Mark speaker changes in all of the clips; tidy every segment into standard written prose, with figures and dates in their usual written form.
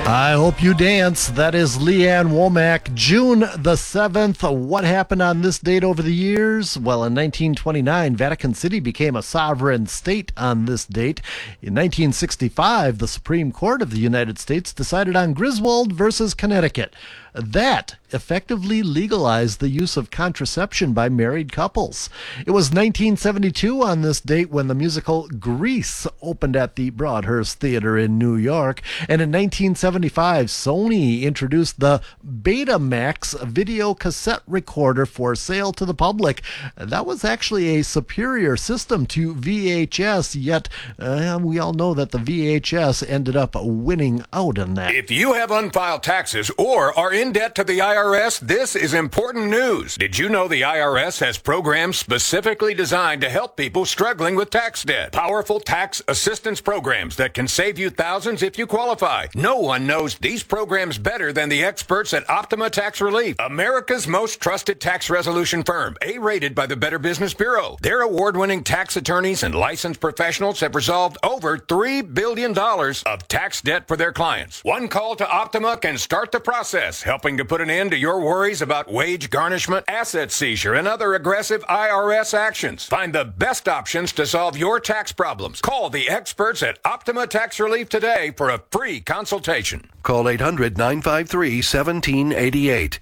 Speaker 1: I hope you dance. That is Leanne Womack. June the 7th. What happened on this date over the years? Well, in 1929, Vatican City became a sovereign state on this date. In 1965, the Supreme Court of the United States decided on Griswold versus Connecticut. That effectively legalized the use of contraception by married couples. It was 1972 on this date when the musical Grease opened at the Broadhurst Theater in New York. And in 1975, Sony introduced the Betamax video cassette recorder for sale to the public. That was actually a superior system to VHS, yet we all know that the VHS ended up winning out in that.
Speaker 2: If you have unfiled taxes or are in debt to the IRS, this is important news. Did you know the IRS has programs specifically designed to help people struggling with tax debt? Powerful tax assistance programs that can save you thousands if you qualify. No one knows these programs better than the experts at Optima Tax Relief, America's most trusted tax resolution firm, A-rated by the Better Business Bureau. Their award-winning tax attorneys and licensed professionals have resolved over $3 billion of tax debt for their clients. One call to Optima can start the process, helping to put an end to your worries about wage garnishment, asset seizure, and other aggressive IRS actions. Find the best options to solve your tax problems. Call the experts at Optima Tax Relief today for a free consultation.
Speaker 3: Call 800-953-1788.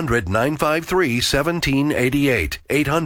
Speaker 3: 800-953-1788.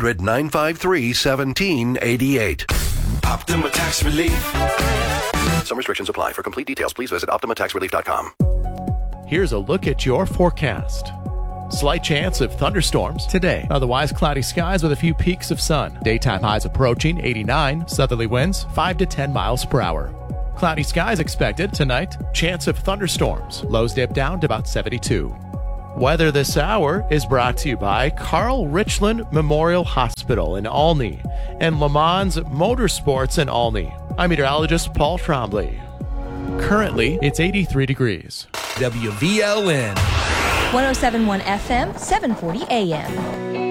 Speaker 3: 800-953-1788.
Speaker 4: Optima Tax Relief.
Speaker 3: Some restrictions apply. For complete details, please visit OptimaTaxRelief.com.
Speaker 5: Here's a look at your forecast. Slight chance of thunderstorms today. Otherwise, cloudy skies with a few peaks of sun. Daytime highs approaching 89. Southerly winds 5 to 10 miles per hour. Cloudy skies expected tonight. Chance of thunderstorms. Lows dip down to about 72. Weather this hour is brought to you by Carl Richland Memorial Hospital in Olney and Le Mans Motorsports in Olney. I'm meteorologist Paul Trombley. Currently, it's 83 degrees.
Speaker 4: WVLN.
Speaker 6: 107.1 FM, 740 AM.